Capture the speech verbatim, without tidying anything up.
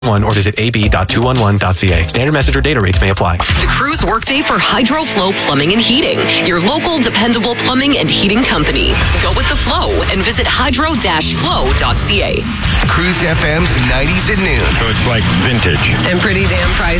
one or visit a b dot two one one dot c a. Standard message or data rates may apply. The Cruise Workday for HydroFlow Plumbing and Heating, your local dependable plumbing and heating company. Go with the flow and visit hydro dash flow dot c a. Cruise F M's nineties at noon. So it's like vintage. And pretty damn pricey.